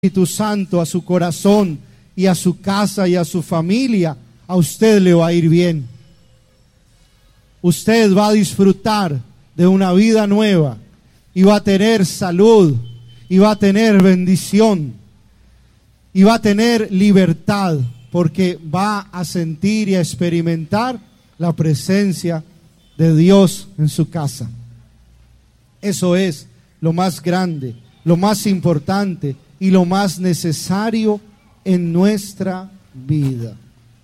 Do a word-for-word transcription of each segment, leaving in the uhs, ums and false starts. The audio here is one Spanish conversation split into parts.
Espíritu Santo a su corazón y a su casa y a su familia, a usted le va a ir bien. Usted va a disfrutar de una vida nueva y va a tener salud y va a tener bendición y va a tener libertad, porque va a sentir y a experimentar la presencia de Dios en su casa. Eso es lo más grande, lo más importante y lo más necesario en nuestra vida.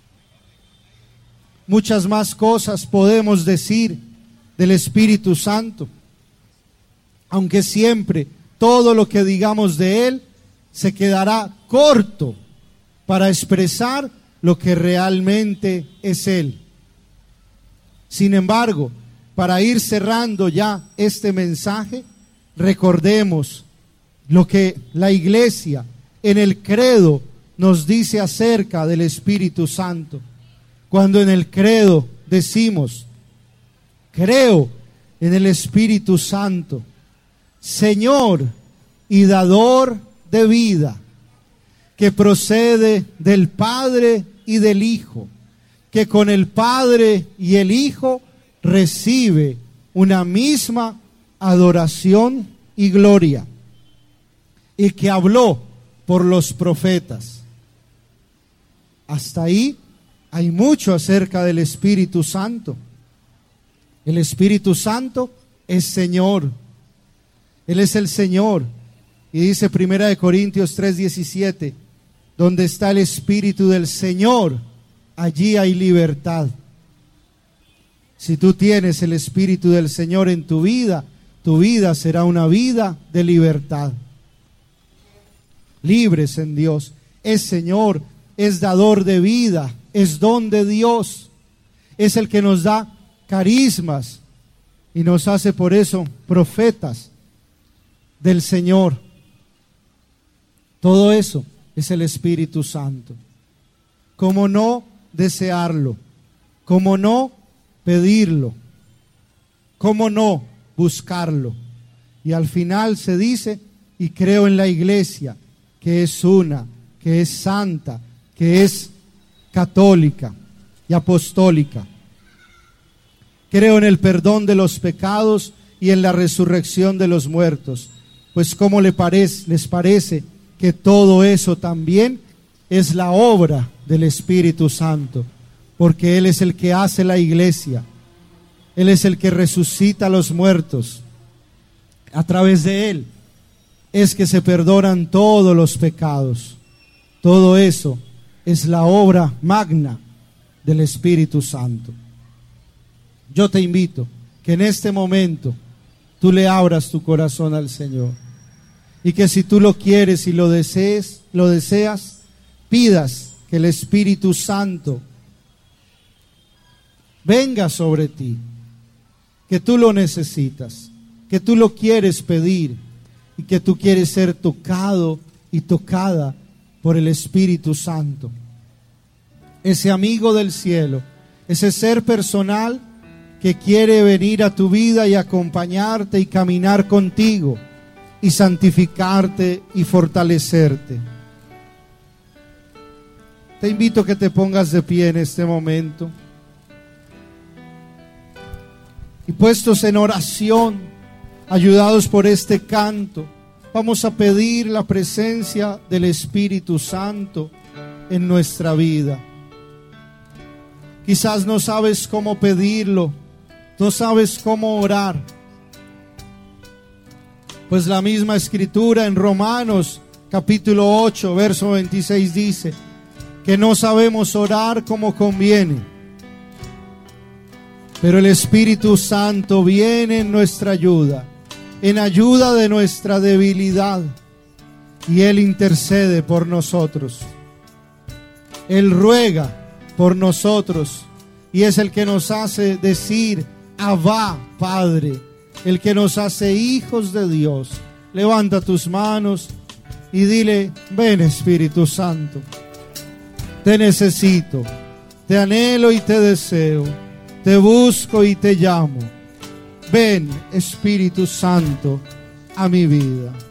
Muchas más cosas podemos decir del Espíritu Santo, aunque siempre todo lo que digamos de Él se quedará corto para expresar lo que realmente es Él. Sin embargo, para ir cerrando ya este mensaje, recordemos lo que la iglesia en el credo nos dice acerca del Espíritu Santo. Cuando en el credo decimos: creo en el Espíritu Santo, Señor y dador de vida, que procede del Padre y del Hijo, que con el Padre y el Hijo recibe una misma adoración y gloria, y que habló por los profetas. Hasta ahí hay mucho acerca del Espíritu Santo. El Espíritu Santo es Señor. Él es el Señor. Y dice Primera de Corintios tres diecisiete, donde está el Espíritu del Señor, allí hay libertad. Si tú tienes el Espíritu del Señor en tu vida, tu vida será una vida de libertad. Libres en Dios. Es Señor, es dador de vida, es don de Dios, es el que nos da carismas y nos hace por eso profetas del Señor. Todo eso es el Espíritu Santo. ¿Cómo no desearlo? ¿Cómo no pedirlo? ¿Cómo no buscarlo? Y al final se dice: y creo en la iglesia, que es una, que es santa, que es católica y apostólica. Creo en el perdón de los pecados y en la resurrección de los muertos. Pues ¿cómo le parece, les parece que todo eso también es la obra del Espíritu Santo? Porque Él es el que hace la iglesia. Él es el que resucita a los muertos. A través de Él es que se perdonan todos los pecados. Todo eso es la obra magna del Espíritu Santo. Yo te invito que en este momento tú le abras tu corazón al Señor, y que si tú lo quieres y lo desees, lo deseas, pidas que el Espíritu Santo venga sobre ti, que tú lo necesitas, que tú lo quieres pedir y que tú quieres ser tocado y tocada por el Espíritu Santo. Ese amigo del cielo, ese ser personal que quiere venir a tu vida y acompañarte y caminar contigo y santificarte y fortalecerte. Te invito a que te pongas de pie en este momento. Y puestos en oración, ayudados por este canto, vamos a pedir la presencia del Espíritu Santo en nuestra vida. Quizás no sabes cómo pedirlo, no sabes cómo orar. Pues la misma Escritura en Romanos capítulo ocho, verso veintiséis dice que no sabemos orar como conviene, pero el Espíritu Santo viene en nuestra ayuda, en ayuda de nuestra debilidad, y Él intercede por nosotros. Él ruega por nosotros y es el que nos hace decir: Abba, Padre, el que nos hace hijos de Dios. Levanta tus manos y dile: ven, Espíritu Santo, te necesito, te anhelo y te deseo, te busco y te llamo. Ven, Espíritu Santo, a mi vida.